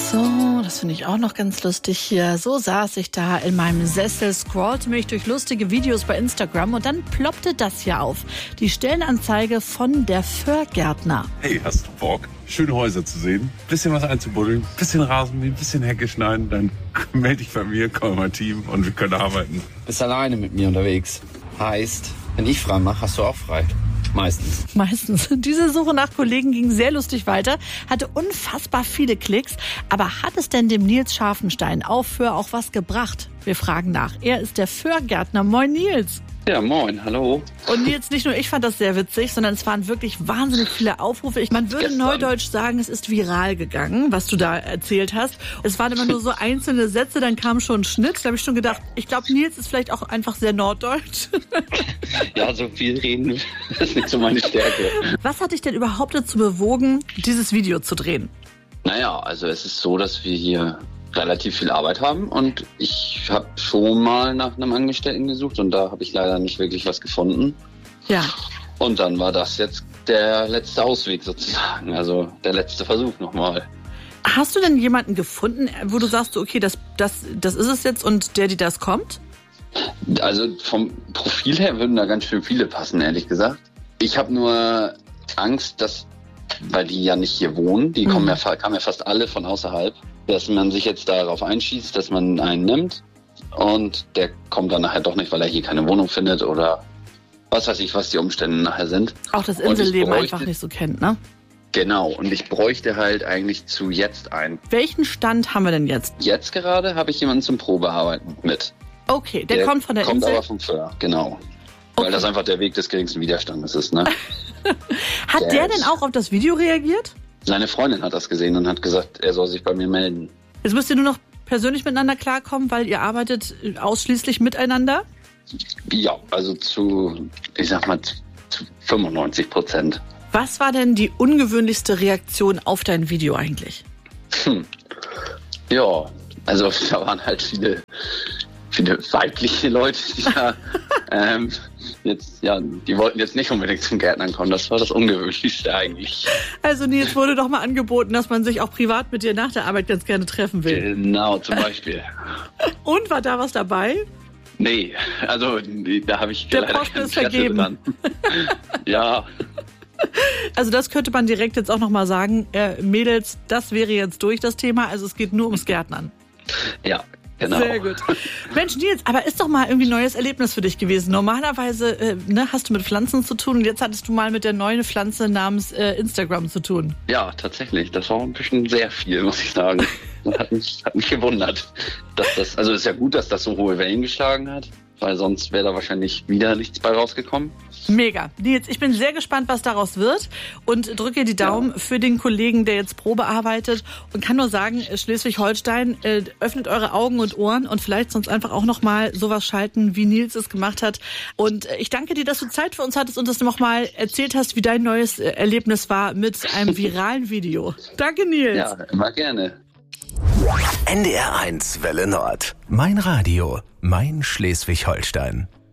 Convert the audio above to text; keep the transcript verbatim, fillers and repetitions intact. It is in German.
So, das finde ich auch noch ganz lustig hier. So saß ich da in meinem Sessel, scrollte mich durch lustige Videos bei Instagram und dann ploppte das hier auf. Die Stellenanzeige von der Föhrgärtner. Hey, hast du Bock, schöne Häuser zu sehen? Bisschen was einzubuddeln, bisschen Rasenmähen, bisschen Hecke schneiden, dann melde dich bei mir, komm in mein Team und wir können arbeiten. Bist alleine mit mir unterwegs. Heißt, wenn ich frei mache, hast du auch frei. Meistens. Meistens. Diese Suche nach Kollegen ging sehr lustig weiter, hatte unfassbar viele Klicks. Aber hat es denn dem Nils Scharfenstein auf Föhr auch was gebracht? Wir fragen nach. Er ist der Föhrgärtner. Moin Nils. Ja, moin, hallo. Und Nils, nicht nur ich fand das sehr witzig, sondern es waren wirklich wahnsinnig viele Aufrufe. Ich, man würde neudeutsch sagen, es ist viral gegangen, was du da erzählt hast. Es waren immer nur so einzelne Sätze, dann kam schon ein Schnitt. Da habe ich schon gedacht, ich glaube, Nils ist vielleicht auch einfach sehr norddeutsch. Ja, so viel reden ist nicht so meine Stärke. Was hat dich denn überhaupt dazu bewogen, dieses Video zu drehen? Naja, also es ist so, dass wir hier relativ viel Arbeit haben und ich habe schon mal nach einem Angestellten gesucht und da habe ich leider nicht wirklich was gefunden. Ja. Und dann war das jetzt der letzte Ausweg sozusagen, also der letzte Versuch nochmal. Hast du denn jemanden gefunden, wo du sagst, okay, das, das, das ist es jetzt und der, die das kommt? Also vom Profil her würden da ganz schön viele passen, ehrlich gesagt. Ich habe nur Angst, dass, weil die ja nicht hier wohnen, die mhm. kommen ja, kamen ja fast alle von außerhalb, dass man sich jetzt darauf einschießt, dass man einen nimmt und der kommt dann nachher doch nicht, weil er hier keine Wohnung findet oder was weiß ich, was die Umstände nachher sind. Auch das Inselleben bräuchte, einfach nicht so kennt, ne? Genau, und ich bräuchte halt eigentlich zu jetzt einen. Welchen Stand haben wir denn jetzt? Jetzt gerade habe ich jemanden zum Probearbeiten mit. Okay, der, der kommt von der kommt Insel? Kommt aber vom Föhr, genau. Okay. Weil das einfach der Weg des geringsten Widerstandes ist, ne? Hat der, der denn auch auf das Video reagiert? Seine Freundin hat das gesehen und hat gesagt, er soll sich bei mir melden. Jetzt müsst ihr nur noch persönlich miteinander klarkommen, weil ihr arbeitet ausschließlich miteinander? Ja, also zu, ich sag mal, zu fünfundneunzig Prozent. Was war denn die ungewöhnlichste Reaktion auf dein Video eigentlich? Hm. Ja, also da waren halt viele, viele weibliche Leute, die da ähm, jetzt, ja, die wollten jetzt nicht unbedingt zum Gärtnern kommen. Das war das Ungewöhnlichste eigentlich. Also Nils, wurde doch mal angeboten, dass man sich auch privat mit dir nach der Arbeit ganz gerne treffen will. Genau, zum Beispiel. Und war da was dabei? Nee, also da habe ich der leider Posten kein ist vergeben. Dran. Ja. Also das könnte man direkt jetzt auch nochmal sagen. Äh, Mädels, das wäre jetzt durch das Thema. Also es geht nur ums Gärtnern. Ja, genau. Sehr gut. Mensch, Nils, aber ist doch mal irgendwie ein neues Erlebnis für dich gewesen. Normalerweise äh, ne, hast du mit Pflanzen zu tun und jetzt hattest du mal mit der neuen Pflanze namens äh, Instagram zu tun. Ja, tatsächlich. Das war ein bisschen sehr viel, muss ich sagen. Das hat mich, hat mich gewundert. Dass das, also es ist ja gut, dass das so hohe Wellen geschlagen hat, weil sonst wäre da wahrscheinlich wieder nichts bei rausgekommen. Mega. Nils, ich bin sehr gespannt, was daraus wird und drücke die Daumen ja. für den Kollegen, der jetzt Probe arbeitet und kann nur sagen, Schleswig-Holstein, äh, öffnet eure Augen und Ohren und vielleicht sonst einfach auch nochmal sowas schalten, wie Nils es gemacht hat. Und ich danke dir, dass du Zeit für uns hattest und dass du nochmal erzählt hast, wie dein neues Erlebnis war mit einem viralen Video. Danke, Nils. Ja, immer gerne. N D R eins Welle Nord. Mein Radio, mein Schleswig-Holstein.